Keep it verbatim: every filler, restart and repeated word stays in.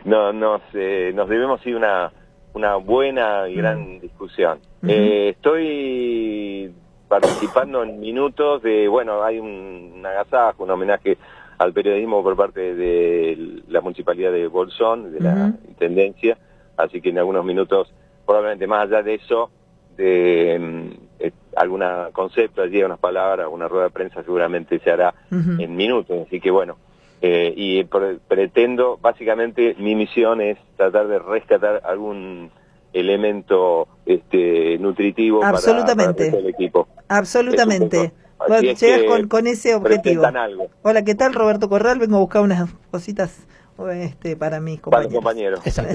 no, nos, eh, nos debemos ir una, una buena y gran mm. discusión. Uh-huh. eh, estoy participando en minutos de, bueno, hay un, un agasajo, un homenaje al periodismo por parte de la Municipalidad de Bolsón, de la uh-huh. Intendencia, así que en algunos minutos, probablemente más allá de eso, de eh, algún concepto allí, unas palabras, una rueda de prensa seguramente se hará uh-huh. en minutos, así que bueno, eh, y pre pretendo, básicamente mi misión es tratar de rescatar algún elemento este nutritivo para, para el equipo. Absolutamente. Bueno, llegas que con, con ese objetivo. Algo. Hola, ¿qué tal? Roberto Corral, vengo a buscar unas cositas este, para mis compañeros. Para los compañeros.